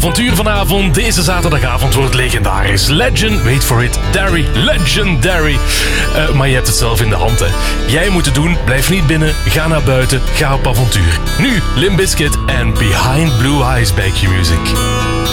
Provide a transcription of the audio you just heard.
avontuur vanavond, deze zaterdagavond, wordt legendarisch. Legend, wait for it, Dairy, legendary. Maar je hebt het zelf in de hand, hè. Jij moet het doen, blijf niet binnen, ga naar buiten, ga op avontuur. Nu, Limp Bizkit en Behind Blue Eyes bij Q-Music.